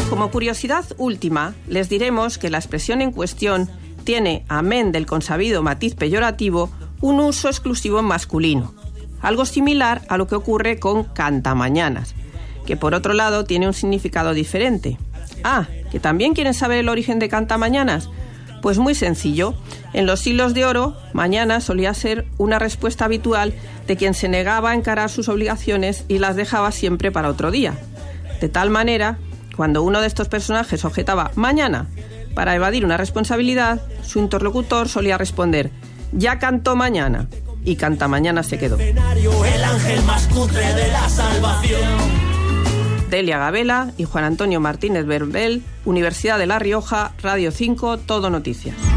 Como curiosidad última, les diremos que la expresión en cuestión tiene, amén del consabido matiz peyorativo, un uso exclusivo en masculino, algo similar a lo que ocurre con cantamañanas, que por otro lado tiene un significado diferente. Ah, ¿que también quieren saber el origen de cantamañanas? Pues muy sencillo. En los siglos de oro, mañana solía ser una respuesta habitual de quien se negaba a encarar sus obligaciones y las dejaba siempre para otro día. De tal manera, cuando uno de estos personajes objetaba mañana para evadir una responsabilidad, su interlocutor solía responder ya cantó mañana, y cantamañana se quedó. El ángel más cutre de la salvación. Delia Gabela y Juan Antonio Martínez Verbel, Universidad de La Rioja, Radio 5, Todo Noticias.